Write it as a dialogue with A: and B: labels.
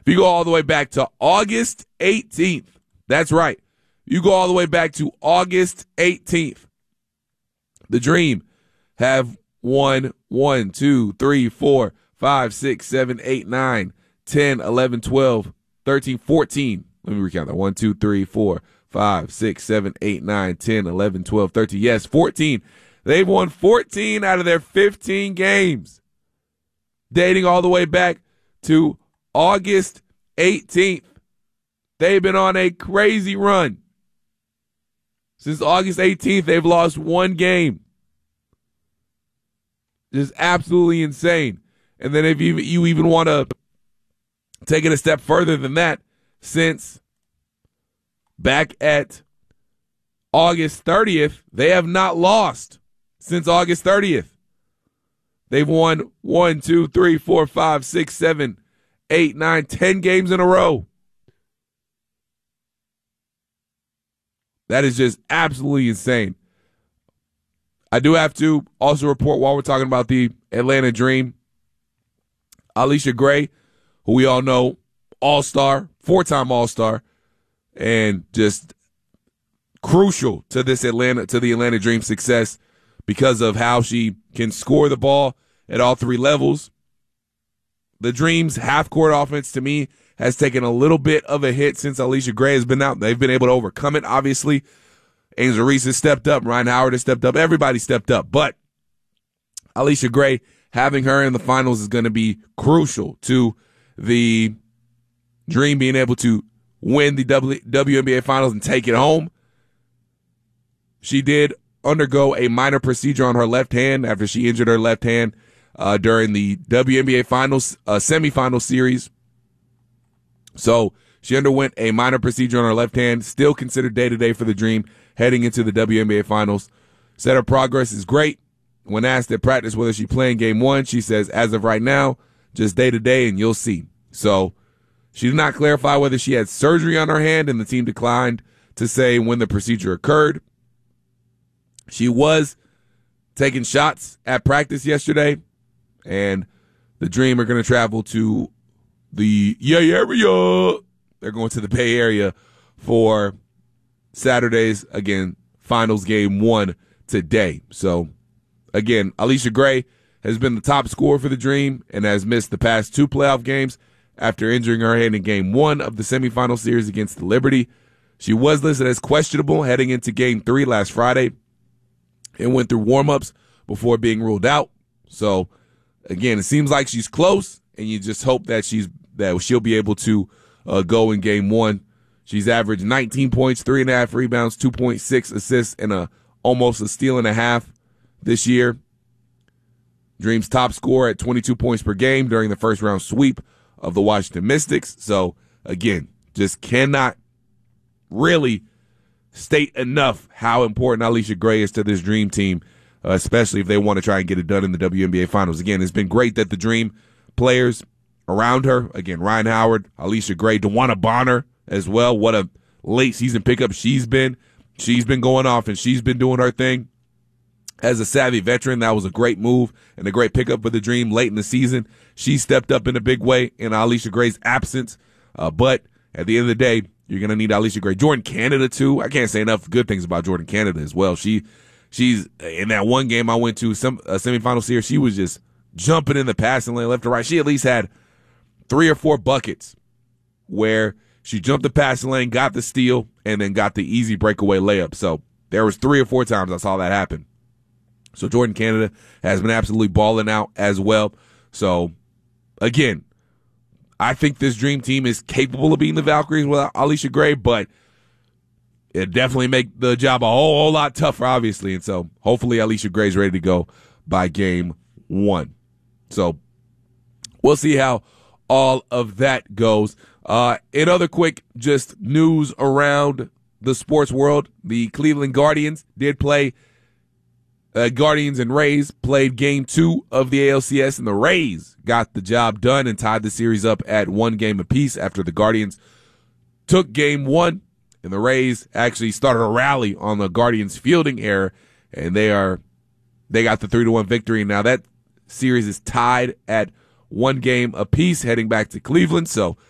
A: you go all the way back to August 18th, that's right. You go all the way back to August 18th. The Dream have won 1, 2, 3, 4, 5, 6, 7, 8, 9, 10, 11, 12, 13, 14. Let me recount that. 1, 2, 3, 4, 5, 6, 7, 8, 9, 10, 11, 12, 13. Yes, 14. They've won 14 out of their 15 games, dating all the way back to August 18th. They've been on a crazy run. Since August 18th, they've lost one game. Just absolutely insane. And then if you even want to take it a step further than that, since back at August 30th, they have not lost since August 30th. They've won 1, 2, 3, 4, 5, 6, 7, 8, 9, 10 games in a row. That is just absolutely insane. I do have to also report while we're talking about the Atlanta Dream, Allisha Gray, who we all know, all-star, 4-time all-star, and just crucial to the Atlanta Dream success because of how she can score the ball at all three levels. The Dream's half-court offense, to me, has taken a little bit of a hit since Allisha Gray has been out. They've been able to overcome it, obviously. Angel Reese has stepped up. Ryan Howard has stepped up. Everybody stepped up. But Allisha Gray, having her in the finals is going to be crucial to the Dream being able to win the WNBA finals and take it home. She did undergo a minor procedure on her left hand after she injured her left hand during the WNBA finals semifinal series. So she underwent a minor procedure on her left hand, still considered day-to-day for the Dream heading into the WNBA finals. Said her progress is great. When asked at practice whether she's playing game one, she says, as of right now, just day-to-day and you'll see. So she did not clarify whether she had surgery on her hand, and the team declined to say when the procedure occurred. She was taking shots at practice yesterday, and the Dream are going to travel to the area. They're going to the Bay Area for Saturday's, again, finals game one today. So, again, Allisha Gray has been the top scorer for the Dream and has missed the past two playoff games after injuring her hand in game one of the semifinal series against the Liberty. She was listed as questionable heading into game 3 last Friday and went through warm-ups before being ruled out. So, again, it seems like she's close, and you just hope that she'll be able to go in game one. She's averaged 19 points, 3.5 rebounds, 2.6 assists, and almost a steal and a half this year. Dream's top scorer at 22 points per game during the first round sweep of the Washington Mystics. So, again, just cannot really state enough how important Allisha Gray is to this Dream team, especially if they want to try and get it done in the WNBA Finals. Again, it's been great that the Dream players around her, again, Ryan Howard, Allisha Gray, DeWanna Bonner as well. What a late season pickup she's been. She's been going off and she's been doing her thing. As a savvy veteran, that was a great move and a great pickup for the Dream late in the season. She stepped up in a big way in Allisha Gray's absence. But at the end of the day, you're going to need Allisha Gray. Jordan Canada, too. I can't say enough good things about Jordan Canada as well. She's in that one game I went to, a semifinal series, she was just jumping in the passing lane left to right. She at least had 3 or 4 buckets where she jumped the passing lane, got the steal, and then got the easy breakaway layup. So there was 3 or 4 times I saw that happen. So Jordan Canada has been absolutely balling out as well. So, again, I think this Dream team is capable of beating the Valkyries without Allisha Gray, but it definitely make the job a whole lot tougher, obviously. And so hopefully Allisha Gray's ready to go by game 1. So we'll see how all of that goes. In other quick just news around the sports world, the Cleveland Guardians did play. Guardians and Rays played game 2 of the ALCS, and the Rays got the job done and tied the series up at 1 game apiece after the Guardians took game 1, and the Rays actually started a rally on the Guardians' fielding error, and they got the 3-1 victory. Now that series is tied at 1 game apiece heading back to Cleveland, so